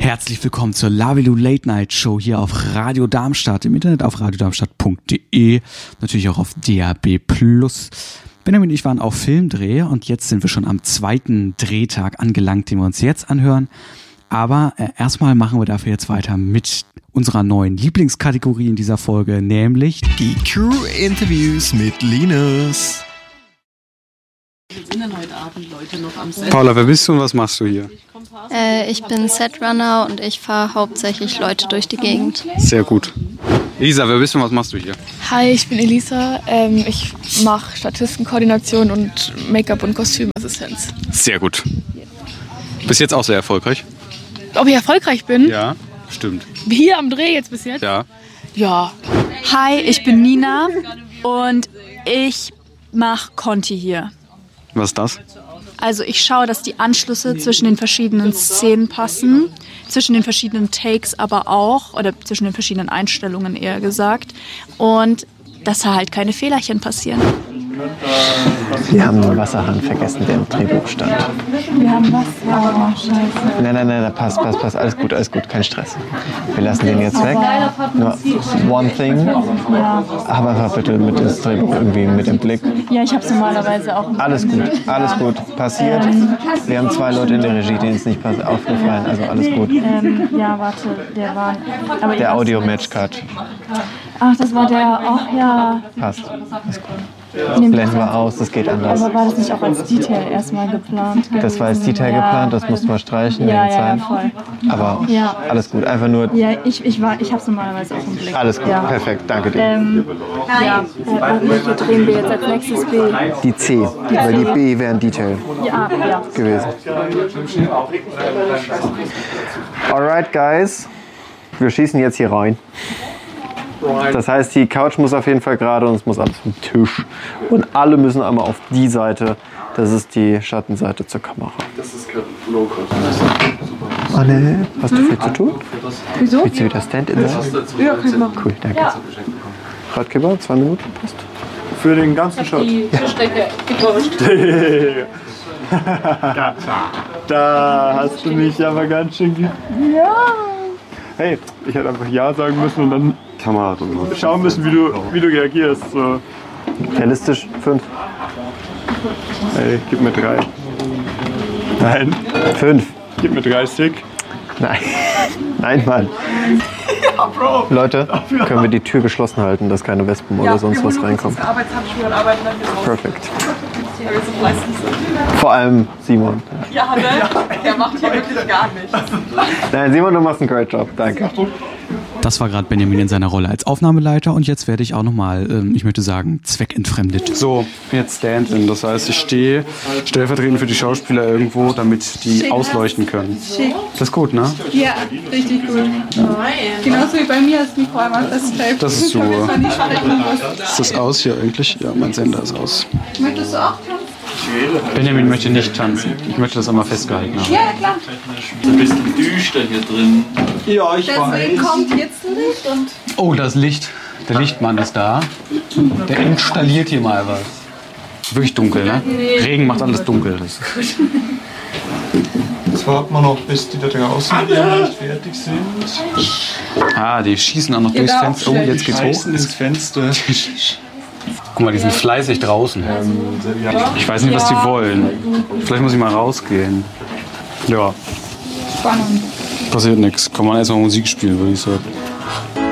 Herzlich willkommen zur Lavilu Late Night Show hier auf Radio Darmstadt, im Internet auf radiodarmstadt.de, natürlich auch auf DAB+. Benjamin und ich waren auf Filmdreh und jetzt sind wir schon am zweiten Drehtag angelangt, den wir uns jetzt anhören. Aber erstmal machen wir dafür jetzt weiter mit unserer neuen Lieblingskategorie in dieser Folge, nämlich die Crew-Interviews mit Linus. Sind denn heute Abend Leute noch am Set? Paula, wer bist du und was machst du hier? Ich bin Setrunner und ich fahre hauptsächlich Leute durch die Gegend. Sehr gut. Elisa, wer bist du und was machst du hier? Hi, ich bin Elisa. Ich mache Statistenkoordination und Make-up- und Kostümassistenz. Sehr gut. Bis jetzt auch sehr erfolgreich? Ob ich erfolgreich bin? Ja, stimmt. Hier am Dreh jetzt bis jetzt? Ja. Ja. Hi, ich bin Nina und ich mache Conti hier. Was ist das? Also ich schaue, dass die Anschlüsse zwischen den verschiedenen Szenen passen, zwischen den verschiedenen Takes aber auch, oder zwischen den verschiedenen Einstellungen eher gesagt, und dass da halt keine Fehlerchen passieren. Wir haben den Wasserhahn vergessen, der im Drehbuch stand. Wir haben Wasser, scheiße. Nein, passt, alles gut, kein Stress. Wir lassen den jetzt weg. Nur one thing, aber einfach bitte mit das Drehbuch irgendwie mit im Blick. Ja, ich hab's normalerweise auch. Alles gut, passiert. Wir haben 2 Leute in der Regie, denen ist nicht aufgefallen, also alles gut. Ja, warte, der war... Aber der Audio-Match-Cut. Ach, das war der, ach ja. Passt, ist gut. Blenden wir aus, das geht anders. Aber war das nicht auch als Detail erstmal geplant? Das war als Detail geplant, das mussten wir streichen wegen Zeit. Voll. Aber alles gut, einfach nur... Ja, ich hab's normalerweise auch im Blick. Alles gut, perfekt, danke dir. Welche drehen wir jetzt als nächstes B? Die C, weil die B wäre ein Detail gewesen. Alright, guys, wir schießen jetzt hier rein. Das heißt, die Couch muss auf jeden Fall gerade und es muss alles vom Tisch. Und alle müssen einmal auf die Seite. Das ist die Schattenseite zur Kamera. Das ist Low-Cut. Anne, hast du viel zu tun? Wieso? Willst du wieder Stand-in sein? Ja, kann ich machen. Cool, danke. Ja. Ratgeber, 2 Minuten, passt. Für den ganzen Shot. Die Tischdecke getauscht. Da hast du mich aber ganz schön Ja. Hey, ich hätte einfach Ja sagen müssen und dann schauen müssen, wie du reagierst. So. Realistisch, 5. Hey, gib mir 3. Nein. 5. Gib mir 30. Nein. Nein, Mann. Ja, Bro. Leute, können wir die Tür geschlossen halten, dass keine Wespen oder sonst was reinkommen? Arbeitshandschuhe und arbeiten dann wieder raus. Perfekt. Vor allem Simon. Ja, ne? Der macht hier wirklich gar nichts. Nein, Simon, du machst einen great Job. Danke. Das war gerade Benjamin in seiner Rolle als Aufnahmeleiter und jetzt werde ich auch nochmal, ich möchte sagen, zweckentfremdet. So, jetzt Stand-in. Das heißt, ich stehe stellvertretend für die Schauspieler irgendwo, damit die ausleuchten können. Schick. Das ist gut, ne? Ja, richtig cool. Genauso wie bei mir, als Nicole einmal das Tape. Das ist so. Ist das aus hier eigentlich? Ja, mein Sender ist aus. Möchtest du auch tanzen? Benjamin möchte nicht tanzen. Ich möchte das einmal festgehalten haben. Ja, klar. Ein bisschen düster hier drin. Ja, ich Deswegen kommt jetzt ein Licht und... Oh, das Licht. Der Lichtmann ist da. Der installiert hier mal was. Wirklich dunkel, ne? Regen macht alles dunkel. Jetzt warten wir noch, bis die da draußen nicht fertig sind. Ah, die schießen auch noch durchs Fenster. Oh, jetzt geht's hoch. Ins Fenster. Guck mal, die sind fleißig draußen. Ich weiß nicht, was die wollen. Vielleicht muss ich mal rausgehen. Ja. Spannend. Passiert nichts. Kann man erstmal Musik spielen, würde ich sagen.